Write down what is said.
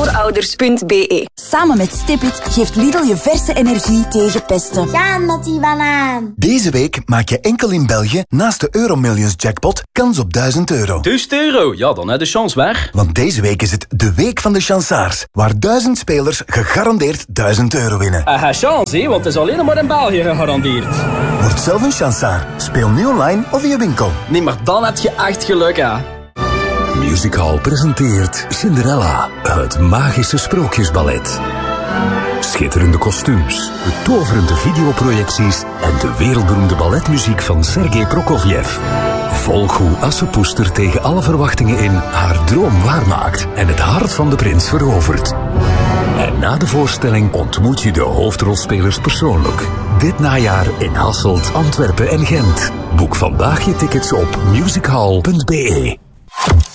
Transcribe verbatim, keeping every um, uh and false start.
voorouders punt b e. Samen met Stipit geeft Lidl je verse energie tegen pesten. Gaan met die banaan. Deze week maak je enkel in België, naast de Euromillions jackpot, kans op duizend euro. duizend euro? Ja, dan heb je de chance weg. Want deze week is het de week van de chansaars, waar duizend spelers gegarandeerd duizend euro winnen. Aha, chance, hè, want het is alleen maar in België gegarandeerd. Word zelf een chansaar. Speel nu online of in je winkel. Nee, maar dan heb je echt geluk, hè. Music Hall presenteert Cinderella, het magische sprookjesballet. Schitterende kostuums, betoverende videoprojecties en de wereldberoemde balletmuziek van Sergei Prokofjev. Volg hoe Assepoester tegen alle verwachtingen in haar droom waarmaakt en het hart van de prins verovert. En na de voorstelling ontmoet je de hoofdrolspelers persoonlijk. Dit najaar in Hasselt, Antwerpen en Gent. Boek vandaag je tickets op musichall punt b e.